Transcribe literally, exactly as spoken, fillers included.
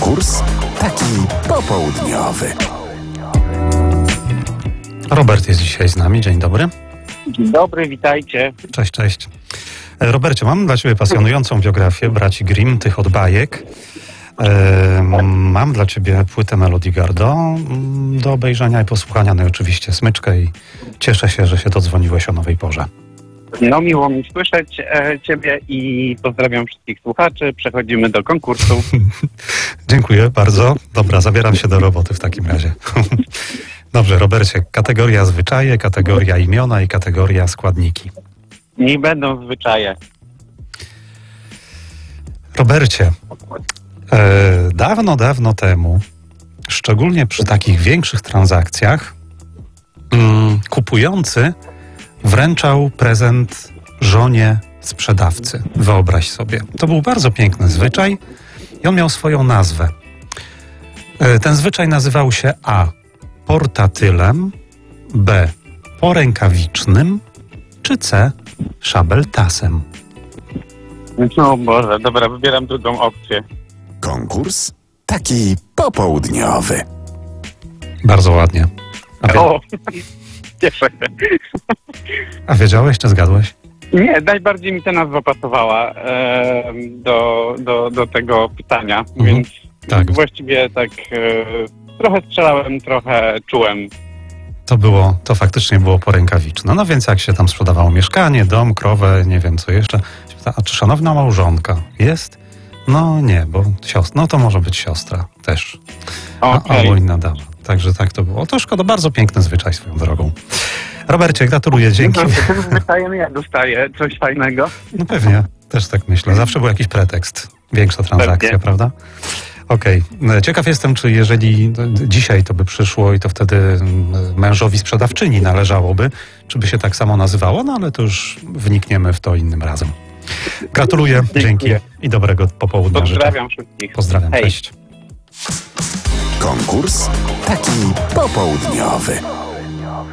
Konkurs taki popołudniowy. Robert jest dzisiaj z nami. Dzień dobry. Dzień dobry, witajcie. Cześć, cześć. Robercie, mam dla Ciebie pasjonującą biografię braci Grimm, tych od bajek. E, mam dla Ciebie płytę Melody Gardot do obejrzenia i posłuchania, no i oczywiście smyczkę i cieszę się, że się dodzwoniłeś o nowej porze. No miło mi słyszeć e, Ciebie i pozdrawiam wszystkich słuchaczy. Przechodzimy do konkursu. Dziękuję bardzo. Dobra, zabieram się do roboty w takim razie. Dobrze, Robercie, kategoria zwyczaje, kategoria imiona i kategoria składniki. Niech będą zwyczaje. Robercie, e, dawno, dawno temu, szczególnie przy takich większych transakcjach, mm, kupujący wręczał prezent żonie sprzedawcy. Wyobraź sobie. To był bardzo piękny zwyczaj i on miał swoją nazwę. E, ten zwyczaj nazywał się A. portatylem, B. porękawicznym, czy C. szabeltasem. No Boże, dobra, wybieram drugą opcję. Konkurs taki popołudniowy. Bardzo ładnie. A, wie, O, cieszę się. a wiedziałeś, czy zgadłeś? Nie, najbardziej mi ta nazwa pasowała e, do, do, do tego pytania, Mhm, więc tak. właściwie tak e, trochę strzelałem, trochę czułem. To było, to faktycznie było porękawiczne. No więc jak się tam sprzedawało mieszkanie, dom, krowę, nie wiem co jeszcze. A czy szanowna małżonka jest? No nie, bo siostra, no to może być siostra też. A, Okay. albo inna dama. Także tak to było. To szkoda, bardzo piękny zwyczaj swoją drogą. Robercie, gratuluję, dzięki. Tym zwyczajem ja dostaję coś fajnego. No pewnie, też tak myślę. Zawsze był jakiś pretekst. Większa transakcja, Pewnie. prawda? Okej. Okay. Ciekaw jestem, czy jeżeli dzisiaj to by przyszło i to wtedy mężowi sprzedawczyni należałoby, czy by się tak samo nazywało, no ale to już wnikniemy w to innym razem. Gratuluję, dzięki i dobrego popołudnia życzę. Pozdrawiam wszystkich. Pozdrawiam, Hej. cześć. Konkurs taki popołudniowy.